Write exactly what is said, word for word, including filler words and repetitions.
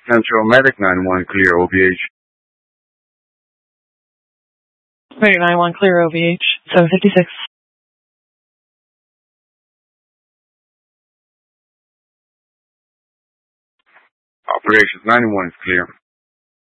Central Medic nine one, clear O V H. Medic nine one, clear O V H, seven fifty-six. Operations ninety-one is clear.